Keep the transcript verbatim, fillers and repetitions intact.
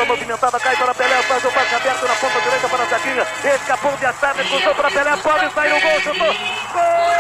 bola movimentada, cai para Pelé, faz o passe aberto na ponta direita para Zequinha, escapou de Astarne, cruzou para Pelé, pode sair o gol, chutou, gol!